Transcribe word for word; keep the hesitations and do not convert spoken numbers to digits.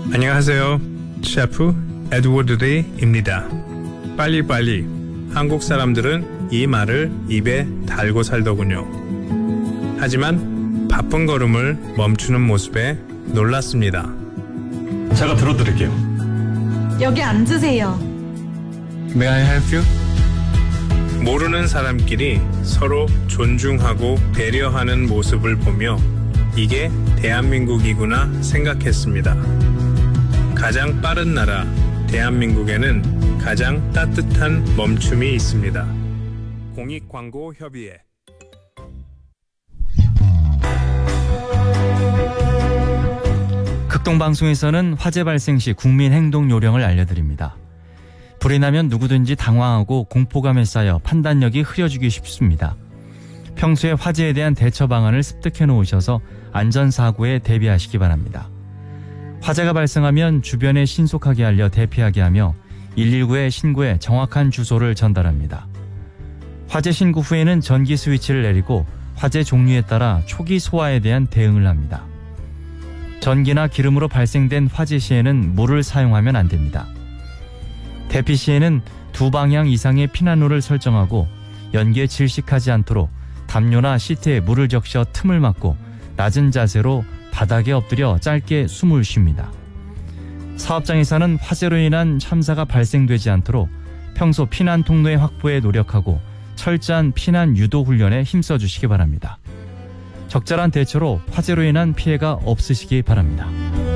안녕하세요. 셰프 에드워드 리입니다. 빨리빨리. 한국 사람들은 이 말을 입에 달고 살더군요. 하지만 바쁜 걸음을 멈추는 모습에 놀랐습니다. 제가 들어드릴게요. 여기 앉으세요. May I help you? 모르는 사람끼리 서로 존중하고 배려하는 모습을 보며 이게 대한민국이구나 생각했습니다. 가장 빠른 나라 대한민국에는 가장 따뜻한 멈춤이 있습니다. 공익광고협의회. 극동방송에서는 화재 발생 시 국민 행동 요령을 알려드립니다. 불이 나면 누구든지 당황하고 공포감에 쌓여 판단력이 흐려지기 쉽습니다. 평소에 화재에 대한 대처 방안을 습득해 놓으셔서 안전사고에 대비하시기 바랍니다. 화재가 발생하면 주변에 신속하게 알려 대피하게 하며 일일구에 신고해 정확한 주소를 전달합니다. 화재 신고 후에는 전기 스위치를 내리고 화재 종류에 따라 초기 소화에 대한 대응을 합니다. 전기나 기름으로 발생된 화재 시에는 물을 사용하면 안 됩니다. 대피 시에는 두 방향 이상의 피난로를 설정하고 연기에 질식하지 않도록 담요나 시트에 물을 적셔 틈을 막고 낮은 자세로 바닥에 엎드려 짧게 숨을 쉽니다. 사업장에서는 화재로 인한 참사가 발생되지 않도록 평소 피난 통로의 확보에 노력하고 철저한 피난 유도 훈련에 힘써주시기 바랍니다. 적절한 대처로 화재로 인한 피해가 없으시기 바랍니다.